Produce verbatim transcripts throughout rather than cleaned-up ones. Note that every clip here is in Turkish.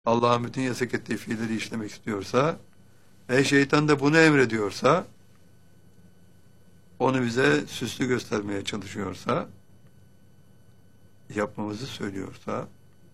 Allah'ın bütün yasak ettiği fiilleri işlemek istiyorsa, e şeytan da bunu emrediyorsa, onu bize süslü göstermeye çalışıyorsa, yapmamızı söylüyorsa,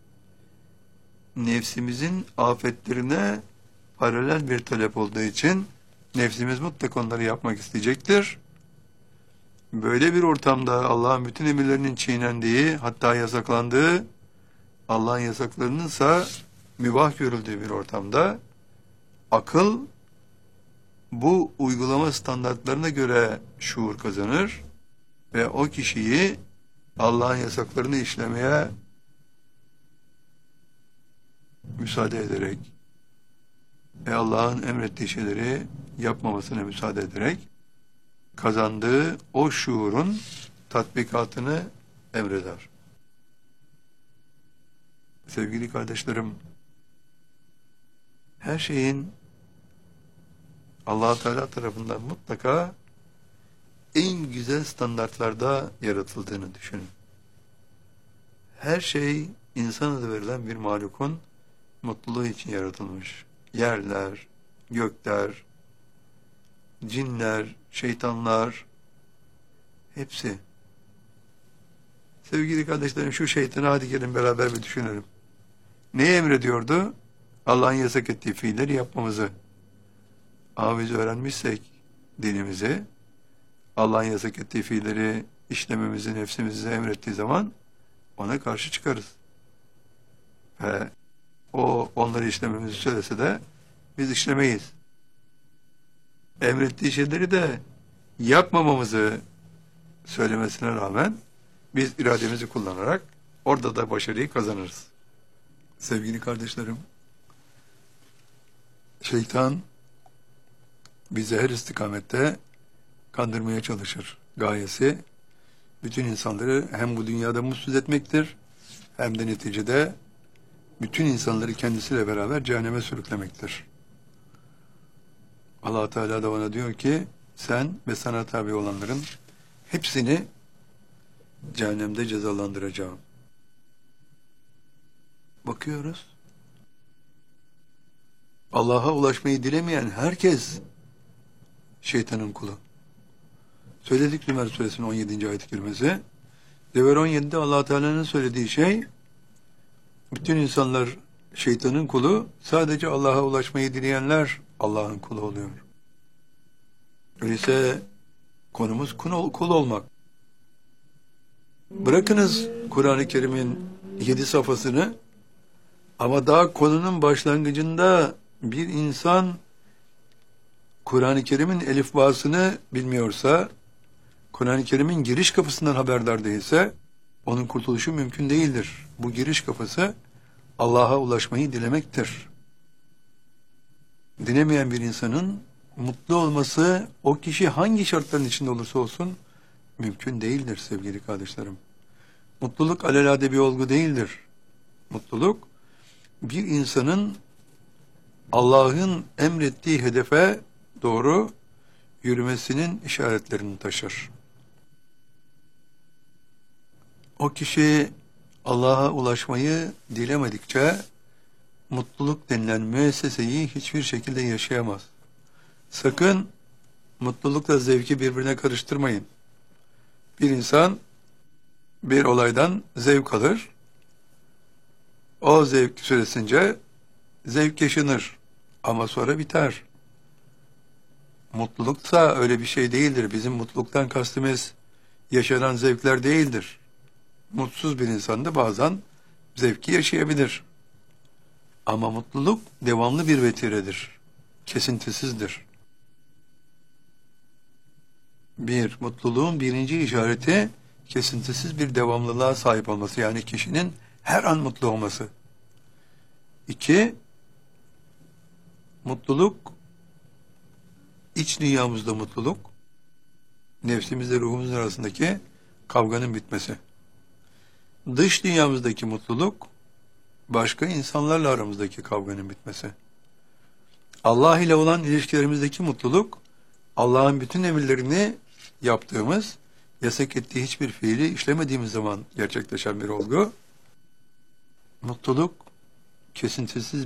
nefsimizin afetlerine paralel bir talep olduğu için nefsimiz mutlaka onları yapmak isteyecektir. Böyle bir ortamda Allah'ın bütün emirlerinin çiğnendiği, hatta yasaklandığı, Allah'ın yasaklarınınsa mübah görüldüğü bir ortamda akıl bu uygulama standartlarına göre şuur kazanır ve o kişiyi Allah'ın yasaklarını işlemeye müsaade ederek ve Allah'ın emrettiği şeyleri yapmamasına müsaade ederek kazandığı o şuurun tatbikatını emreder. Sevgili kardeşlerim, her şeyin Allah Teala tarafından mutlaka en güzel standartlarda yaratıldığını düşünün. Her şey insan adı verilen bir mahlukun mutluluğu için yaratılmış. Yerler, gökler, cinler, şeytanlar, hepsi. Sevgili kardeşlerim, şu şeytanı hadi gelin beraber bir düşünelim. Neyi emrediyordu? Allah'ın yasak ettiği fiilleri yapmamızı. Ama biz öğrenmişsek dinimizi, Allah'ın yasak ettiği fiilleri işlememizi nefsimize emrettiği zaman ona karşı çıkarız. Ve o onları işlememizi söylese de biz işlemeyiz. Emrettiği şeyleri de yapmamamızı söylemesine rağmen biz irademizi kullanarak orada da başarıyı kazanırız. Sevgili kardeşlerim, şeytan bizi her istikamette kandırmaya çalışır. Gayesi bütün insanları hem bu dünyada mutsuz etmektir hem de neticede bütün insanları kendisiyle beraber cehenneme sürüklemektir. Allah Teala da ona diyor ki sen ve sana tabi olanların hepsini cehennemde cezalandıracağım. Bakıyoruz. Allah'a ulaşmayı dilemeyen herkes şeytanın kulu. Söyledik Zümer suresinin on yedinci ayet-i kerimesi. Zümer on yedide Allah Teala'nın söylediği şey bütün insanlar şeytanın kulu, sadece Allah'a ulaşmayı dileyenler Allah'ın kulu oluyor. Öyleyse konumuz kul, kul olmak. Bırakınız Kur'an-ı Kerim'in yedi safhasını, ama daha konunun başlangıcında bir insan Kur'an-ı Kerim'in elifbasını bilmiyorsa, Kur'an-ı Kerim'in giriş kapısından haberdar değilse, onun kurtuluşu mümkün değildir. Bu giriş kapısı Allah'a ulaşmayı dilemektir. Dilemeyen bir insanın mutlu olması, o kişi hangi şartların içinde olursa olsun mümkün değildir sevgili kardeşlerim. Mutluluk alelade bir olgu değildir. Mutluluk, bir insanın Allah'ın emrettiği hedefe doğru yürümesinin işaretlerini taşır. O kişi Allah'a ulaşmayı dilemedikçe mutluluk denilen müesseseyi hiçbir şekilde yaşayamaz. Sakın mutlulukla zevki birbirine karıştırmayın. Bir insan bir olaydan zevk alır. O zevk süresince zevk yaşanır ama sonra biter. Mutluluksa öyle bir şey değildir. Bizim mutluluktan kastımız yaşanan zevkler değildir. Mutsuz bir insan da bazen zevki yaşayabilir. Ama mutluluk devamlı bir vetiredir. Kesintisizdir. Bir, mutluluğun birinci işareti kesintisiz bir devamlılığa sahip olması. Yani kişinin her an mutlu olması. İki, mutluluk, iç dünyamızda mutluluk, nefsimizle ruhumuzun arasındaki kavganın bitmesi. Dış dünyamızdaki mutluluk, başka insanlarla aramızdaki kavganın bitmesi. Allah ile olan ilişkilerimizdeki mutluluk, Allah'ın bütün emirlerini yaptığımız, yasak ettiği hiçbir fiili işlemediğimiz zaman gerçekleşen bir olgu. Mutluluk, kesintisiz